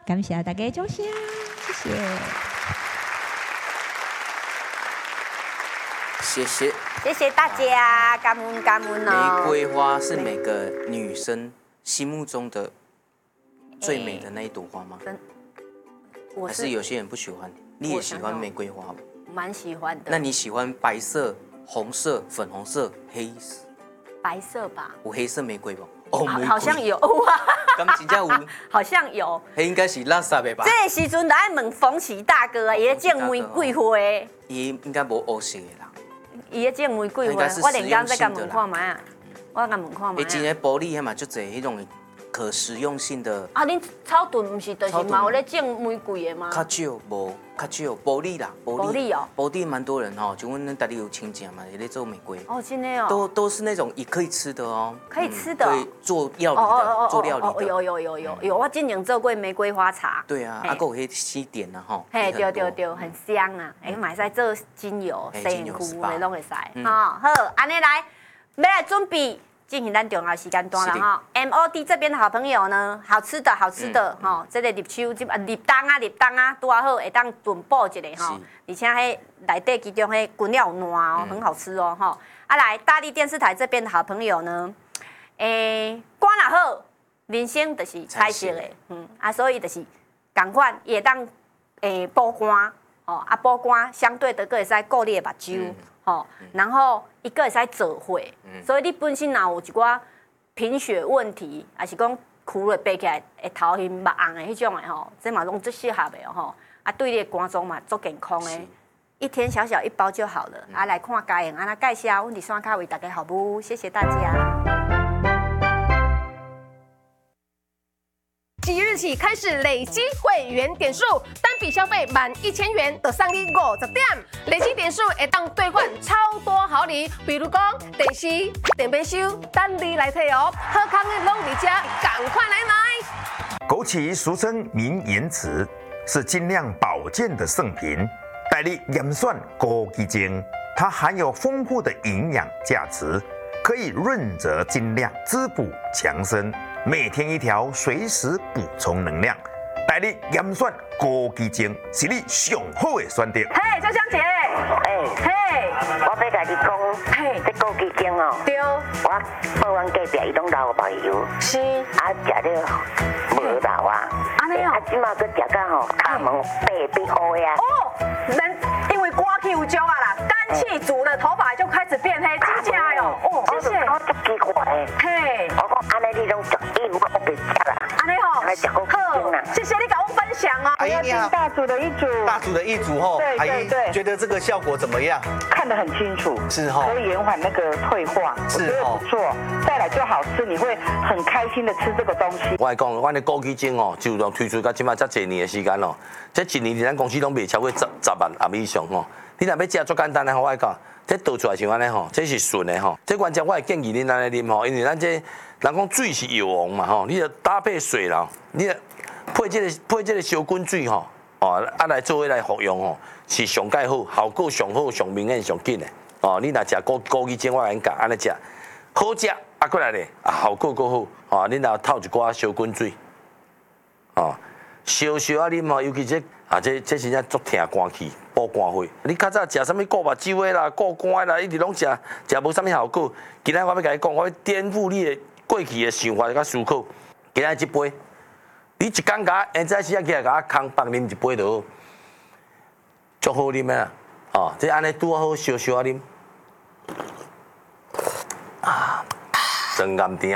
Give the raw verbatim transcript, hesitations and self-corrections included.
感谢大家的掌声，谢谢。 谢谢， 谢谢大家，感恩感恩哦。 玫瑰花是每个女生心目中的最美的那一朵花吗？ 我还是有些人不喜欢？你也喜欢玫瑰花吗？ 蛮喜欢的。 那你喜欢白色、红色、粉红色、黑色？ 白色吧？ 有黑色玫瑰不？哦， 好, 好像有哇。 刚真正有？ 好像有。 黑应该是垃圾的吧？ 这个时阵就爱问冯奇大哥啊，伊咧种玫瑰花。 伊应该无黑色的啦。 伊咧种玫瑰花，我连刚再甲问看卖啊，我甲问看卖。 诶，真诶玻璃迄嘛，就侪迄种可食用性的。 啊，恁草屯不是就是嘛有咧种玫瑰的吗？ 较少无，较少玻璃啦， 玻璃哦， 玻璃蛮多人哦，就阮大理有亲戚嘛，也咧做玫瑰。 哦，真的哦。 都都是那种也可以吃的哦。 可以吃的。 可以做料理的，做料理的。 有有有有有，我之前做过玫瑰花茶。 对啊，啊，还有迄西点啊吼。 嘿，对对对，很香啊！哎，买使做精油、洗肤的拢会使。好，好，安尼来，要来准备进行咱重要时间段了哈。M O D 这边的好朋友呢，好吃的好吃的哈，这个入手这啊入冬啊入冬啊，拄啊好会当炖补一下哈。而且迄内底其中迄滚料有烂哦，很好吃哦哈。啊来，大力电视台这边的好朋友呢，诶，肝若好，人生就是彩色的，嗯啊，所以就是同款也当诶补肝哦，啊补肝相对的个会使顾你的目睭。哦，然后一个会使做伙，所以你本身若有一寡贫血问题，还是讲哭了爬起来会头晕目红的迄种的吼，这嘛拢最适合的吼。啊，对你的肝脏嘛足健康的，一天小小一包就好了。啊，来看家用安那介绍，阮伫山脚为大家服务，谢谢大家。 即日起开始累积会员点数，单笔消费满一千元就送你五十点，累积点数会当兑换超多好礼，比如讲电视、电冰箱，等你来摕哦。好康的拢伫遮，赶快来买！ 枸杞俗称明眼脂，是精酿保健的圣品，代理盐酸枸杞精，它含有丰富的营养价值，可以润泽精亮、滋补强身。每天一条，随时补充能量。代理盐酸枸杞精是你上好的选择。 嘿，周香姐， 哎，嘿，我要甲你讲，嘿，这枸杞精哦， 对， 我报阮隔壁伊拢老朋友， 是， 啊，食了无老啊， 安尼哦， 啊，即马佮食到吼，骹门白变黑啊。 哦，人因为肝气有焦啊啦，肝气足了，头发就开始变黑，真假哟？哦，谢谢。 我足奇怪的， 嘿， 我讲安尼你拢食，伊唔我别食啦， 安尼吼， 来食枸杞精啦。 谢谢你跟我分享哦。 阿姨你好， 大组的一组， 大组的一组吼，阿姨觉得这个效果怎么样？ 看得很清楚， 是哈， 可以延缓那个退化，我觉得不错。再来就好吃，你会很开心的吃这个东西。 我来讲，我的枸杞精哦，就推出到即马才一年的时间哦，这一年咱公司拢卖超过十十万盒以上哦。你若要食足简单的，我来讲，这倒出来像安尼吼，这是纯的吼。这原则我会建议你安尼啉吼，因为咱这人讲水是药王嘛吼，你着搭配水啦，你配这个配这个小滚水吼，哦，啊来做伙来服用吼，是上介好，效果上好、上明显、上紧的。哦，你若食枸枸杞精，我来讲安尼食，好食啊过来咧，啊效果够好，哦，你若透一寡小滚水，哦，烧烧啊啉吼，尤其这啊这这真正足疼肝气。补肝火，你较早食啥物顾目睭的啦、顾肝的啦，一直拢食，食无啥物效果。今仔我要甲你讲，我要颠覆你的过去的想法甲思考。今仔一杯，你一工甲，现在时啊起来甲我空放啉一杯就好，足好啉的啦。哦，这安尼拄好烧烧啊啉，啊，真甘甜。